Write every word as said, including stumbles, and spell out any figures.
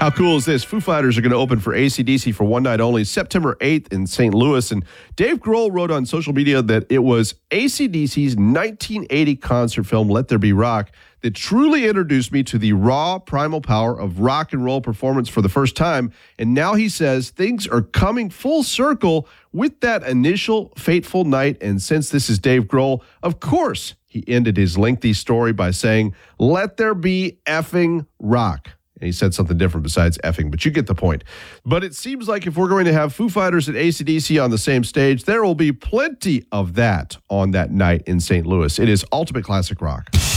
How cool is this? Foo Fighters are going to open for A C D C for one night only, September eighth in Saint Louis. And Dave Grohl wrote on social media that it was A C D C's nineteen eighty concert film, Let There Be Rock, that truly introduced me to the raw, primal power of rock and roll performance for the first time. And now he says things are coming full circle with that initial fateful night. And since this is Dave Grohl, of course, he ended his lengthy story by saying, let there be effing rock. And he said something different besides effing, but you get the point. But it seems like if we're going to have Foo Fighters and A C D C on the same stage, there will be plenty of that on that night in Saint Louis. It is Ultimate Classic Rock.